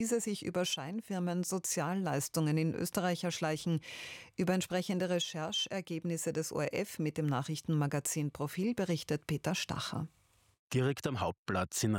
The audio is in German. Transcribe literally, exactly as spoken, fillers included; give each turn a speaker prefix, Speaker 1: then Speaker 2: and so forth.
Speaker 1: diese sich über Scheinfirmen Sozialleistungen in Österreich erschleichen. Über entsprechende Recherchergebnisse des O R F mit dem Nachrichtenmagazin Profil berichtet Peter Stacher.
Speaker 2: Direkt am Hauptplatz in